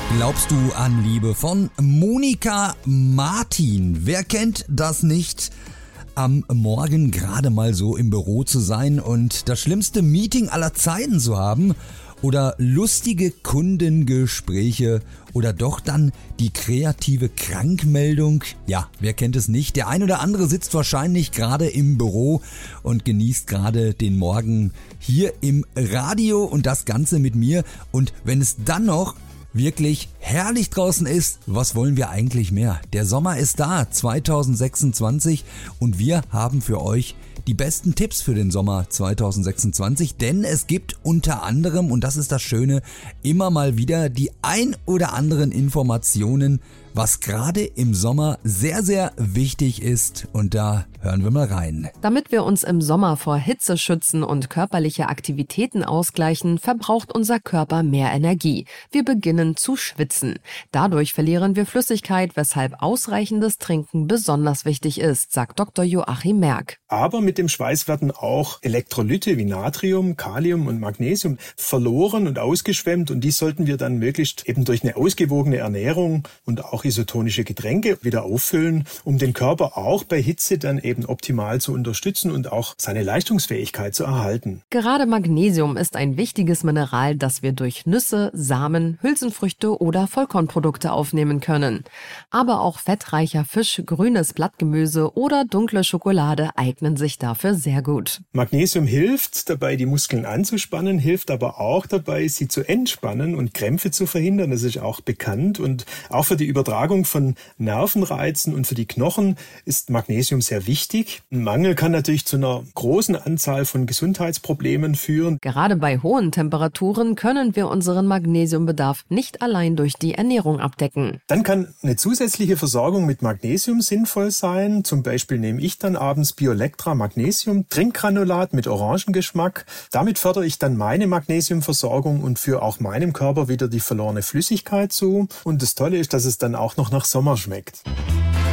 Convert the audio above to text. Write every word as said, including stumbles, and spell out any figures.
Glaubst du an Liebe von Monika Martin? Wer kennt das nicht? Am Morgen gerade mal so im Büro zu sein und das schlimmste Meeting aller Zeiten zu haben oder lustige Kundengespräche oder doch dann die kreative Krankmeldung. Ja, wer kennt es nicht? Der ein oder andere sitzt wahrscheinlich gerade im Büro und genießt gerade den Morgen hier im Radio und das Ganze mit mir. Und wenn es dann noch wirklich herrlich draußen ist, was wollen wir eigentlich mehr? Der Sommer ist da, zwanzig sechsundzwanzig, und wir haben für euch die besten Tipps für den Sommer zwanzig sechsundzwanzig, denn es gibt unter anderem, und das ist das Schöne, immer mal wieder die ein oder anderen Informationen, was gerade im Sommer sehr, sehr wichtig ist, und da hören wir mal rein. Damit wir uns im Sommer vor Hitze schützen und körperliche Aktivitäten ausgleichen, verbraucht unser Körper mehr Energie. Wir beginnen zu schwitzen. Dadurch verlieren wir Flüssigkeit, weshalb ausreichendes Trinken besonders wichtig ist, sagt Doktor Joachim Merck. Aber mit dem Schweiß werden auch Elektrolyte wie Natrium, Kalium und Magnesium verloren und ausgeschwemmt, und die sollten wir dann möglichst eben durch eine ausgewogene Ernährung und auch isotonische Getränke wieder auffüllen, um den Körper auch bei Hitze dann eben optimal zu unterstützen und auch seine Leistungsfähigkeit zu erhalten. Gerade Magnesium ist ein wichtiges Mineral, das wir durch Nüsse, Samen, Hülsenfrüchte oder Vollkornprodukte aufnehmen können. Aber auch fettreicher Fisch, grünes Blattgemüse oder dunkle Schokolade eignen sich dafür sehr gut. Magnesium hilft dabei, die Muskeln anzuspannen, hilft aber auch dabei, sie zu entspannen und Krämpfe zu verhindern. Das ist auch bekannt, und auch für die Übertragung von Nervenreizen und für die Knochen ist Magnesium sehr wichtig. Ein Mangel kann natürlich zu einer großen Anzahl von Gesundheitsproblemen führen. Gerade bei hohen Temperaturen können wir unseren Magnesiumbedarf nicht allein durch die Ernährung abdecken. Dann kann eine zusätzliche Versorgung mit Magnesium sinnvoll sein. Zum Beispiel nehme ich dann abends Biolectra Magnesium Trinkgranulat mit Orangengeschmack. Damit fördere ich dann meine Magnesiumversorgung und führe auch meinem Körper wieder die verlorene Flüssigkeit zu. Und das Tolle ist, dass es dann auch noch nach Sommer schmeckt.